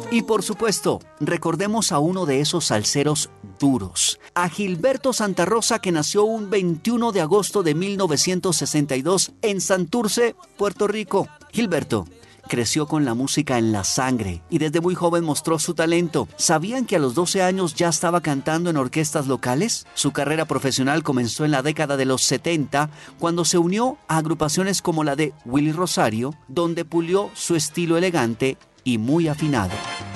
Y por supuesto, recordemos a uno de esos salseros duros, a Gilberto Santa Rosa, que nació un 21 de agosto de 1962 en Santurce, Puerto Rico. Gilberto creció con la música en la sangre y desde muy joven mostró su talento. ¿Sabían que a los 12 años ya estaba cantando en orquestas locales? Su carrera profesional comenzó en la década de los 70, cuando se unió a agrupaciones como la de Willy Rosario, donde pulió su estilo elegante y muy afinado.